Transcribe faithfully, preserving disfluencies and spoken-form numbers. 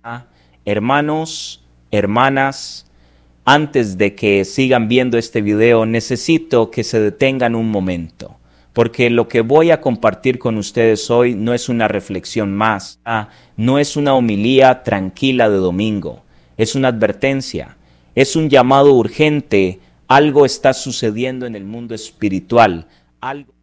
Hermanos, hermanas, antes de que sigan viendo este video, necesito que se detengan un momento, porque lo que voy a compartir con ustedes hoy no es una reflexión más, no es una homilía tranquila de domingo, es una advertencia, es un llamado urgente. Algo está sucediendo en el mundo espiritual, algo